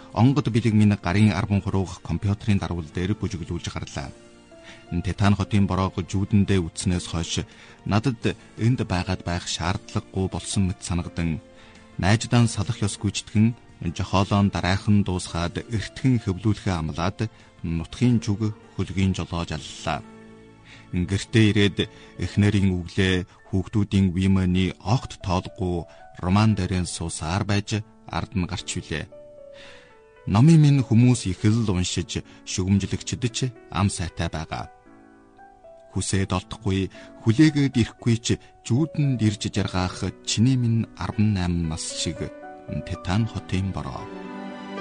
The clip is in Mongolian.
онгод бэлэг минь гарын 10 хуруугах компьютерийн дарвал дээр бүжиглүүлж гарлаа. Тетан хотын бороог жүүдэндээ үтснээс хойш надад энд байгаад байх шаардлагагүй болсон мэт санагдан найждан салах ёс гүйтгэн жохоолоон дараахан дуусгаад эртхэн хөвлүүлэхээ амлаад нутгийн зүг хөлгийн жолоож аллаа. Гэртээ ирээд эхнэрийн үглээ хүүхдүүдийн вимэний огт тоолгүй роман дээрэн суусаар байж ард нь гарч билээ. Номын минь хүмүүс их л уншиж шүгэмжлэгчдэж ам сайтай байгаа. Хүсээд олдохгүй хүлээгээд ирэхгүй ч жүүдэнд ирж жаргаах чиний минь 18 нас шиг Тетан хотын бороо.